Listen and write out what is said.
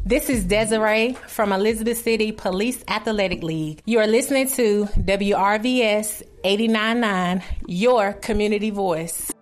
This is Desiree from Elizabeth City Police Athletic League. You are listening to WRVS 89.9, your community voice.